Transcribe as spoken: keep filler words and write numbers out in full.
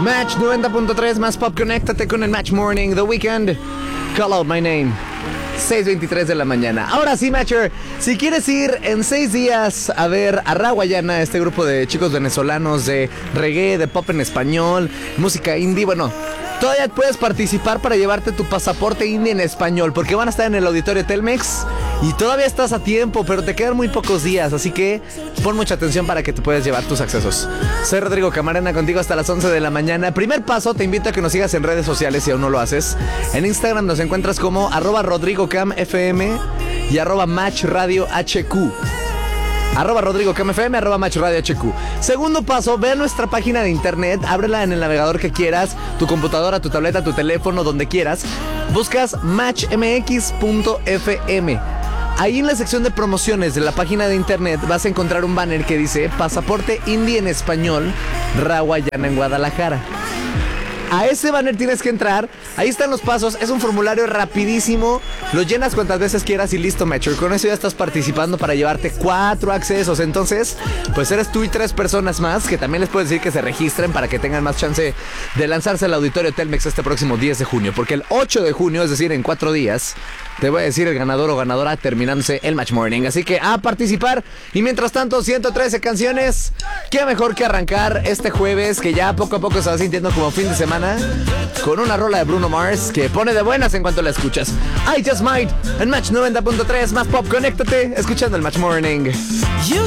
Match noventa punto tres más pop, conéctate con el Match Morning, The Weeknd, Call Out My Name, seis veintitrés de la mañana. Ahora sí, Matcher, si quieres ir en seis días a ver a Rawayana, este grupo de chicos venezolanos de reggae, de pop en español, música indie, bueno, todavía puedes participar para llevarte tu pasaporte indie en español, porque van a estar en el auditorio Telmex y todavía estás a tiempo, pero te quedan muy pocos días, así que pon mucha atención para que te puedas llevar tus accesos. Soy Rodrigo Camarena, contigo hasta las once de la mañana. Primer paso, te invito a que nos sigas en redes sociales si aún no lo haces. En Instagram nos encuentras como arroba rodrigocamfm y arroba matchradiohq. Arroba rodrigocamfm, arroba matchradiohq. Segundo paso, ve a nuestra página de internet, ábrela en el navegador que quieras, tu computadora, tu tableta, tu teléfono, donde quieras. Buscas match m x punto f m. Ahí en la sección de promociones de la página de internet vas a encontrar un banner que dice Pasaporte Indie en Español, Rawayana en Guadalajara. A ese banner tienes que entrar, ahí están los pasos, es un formulario rapidísimo, lo llenas cuantas veces quieras y listo, Matcher. Con eso ya estás participando para llevarte cuatro accesos. Entonces, pues eres tú y tres personas más que también les puedes decir que se registren para que tengan más chance de lanzarse al auditorio Telmex este próximo diez de junio. Porque el ocho de junio, es decir, en cuatro días, te voy a decir el ganador o ganadora terminándose el Match Morning. Así que a participar. Y mientras tanto, ciento trece canciones. Qué mejor que arrancar este jueves, que ya poco a poco se va sintiendo como fin de semana, con una rola de Bruno Mars que pone de buenas en cuanto la escuchas. I Just Might en Match noventa punto tres más pop, conéctate escuchando el Match Morning. You